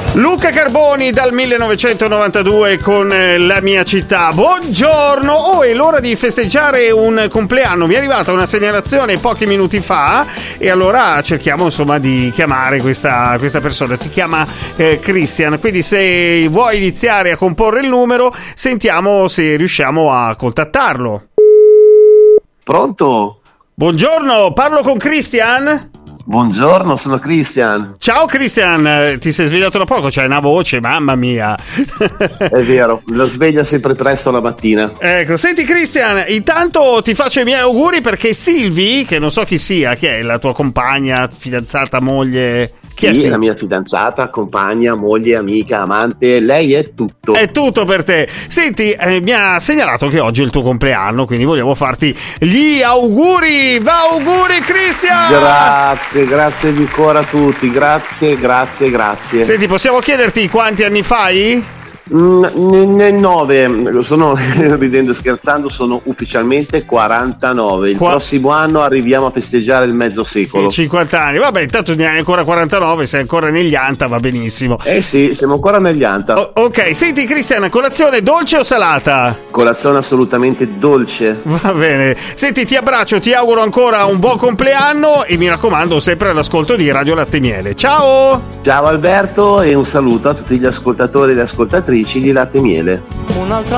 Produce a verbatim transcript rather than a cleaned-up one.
Luca Carboni dal millenovecentonovantadue con La mia città. Buongiorno, oh, è l'ora di festeggiare un compleanno. Mi è arrivata una segnalazione pochi minuti fa e allora cerchiamo insomma di chiamare questa, questa persona. Si chiama eh, Christian, quindi se vuoi iniziare a comporre il numero sentiamo se riusciamo a contattarlo. Pronto? Buongiorno, parlo con Christian? Buongiorno, sono Christian. Ciao Christian, ti sei svegliato da poco? C'hai una voce, mamma mia. È vero, la sveglia sempre presto la mattina. Ecco, senti Christian, intanto ti faccio i miei auguri perché Silvi, che non so chi sia, chi è la tua compagna, fidanzata, moglie? Chi è sì, Silvi? È la mia fidanzata, compagna, moglie, amica, amante, lei è tutto. È tutto per te. Senti, eh, mi ha segnalato che oggi è il tuo compleanno, quindi vogliamo farti gli auguri. Va, auguri Christian! Grazie, grazie di cuore a tutti, grazie, grazie, grazie. Senti, possiamo chiederti quanti anni fai? Nel nove, sono ridendo e scherzando, sono ufficialmente quarantanove. Il Qua... prossimo anno arriviamo a festeggiare il mezzo secolo. cinquanta anni, vabbè, intanto ne hai ancora quarantanove, sei ancora negli anta, va benissimo. Eh sì, siamo ancora negli anta. O- ok, senti Cristian, colazione dolce o salata? Colazione assolutamente dolce. Va bene, senti, ti abbraccio, ti auguro ancora un buon compleanno e mi raccomando sempre all'ascolto di Radio Latte e Miele. Ciao! Ciao Alberto e un saluto a tutti gli ascoltatori e le ascoltatrici di Latte e Miele. Un'altra